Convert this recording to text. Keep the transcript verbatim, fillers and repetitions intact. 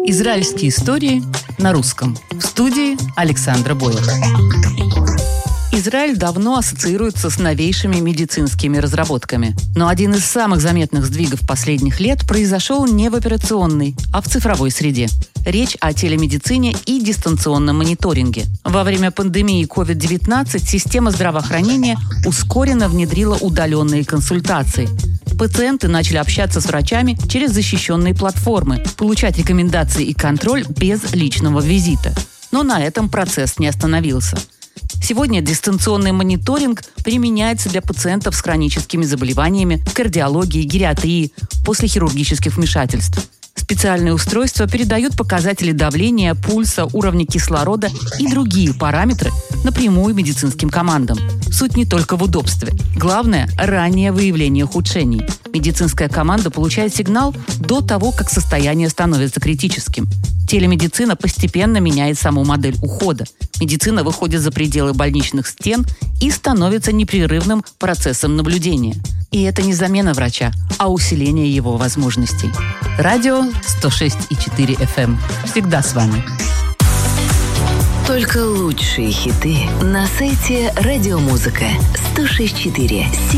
Израильские истории на русском. В студии Александра Бойлер. Израиль давно ассоциируется с новейшими медицинскими разработками. Но один из самых заметных сдвигов последних лет произошел не в операционной, а в цифровой среде. Речь о телемедицине и дистанционном мониторинге. Во время пандемии ковид девятнадцать система здравоохранения ускоренно внедрила удаленные консультации. Пациенты начали общаться с врачами через защищенные платформы, получать рекомендации и контроль без личного визита. Но на этом процесс не остановился. Сегодня дистанционный мониторинг применяется для пациентов с хроническими заболеваниями, кардиологии, гериатрии, после хирургических вмешательств. Специальные устройства передают показатели давления, пульса, уровня кислорода и другие параметры напрямую медицинским командам. Суть не только в удобстве. Главное – раннее выявление ухудшений. Медицинская команда получает сигнал до того, как состояние становится критическим. Телемедицина постепенно меняет саму модель ухода. Медицина выходит за пределы больничных стен и становится непрерывным процессом наблюдения. И это не замена врача, а усиление его возможностей. Радио сто шесть и четыре эф эм. Всегда с вами. Только лучшие хиты на сайте Радиомузыка сто шесть и четыре.